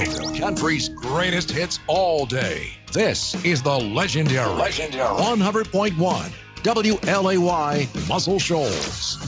the country's greatest hits all day. This is the legendary 100.1 WLAY Muscle Shoals.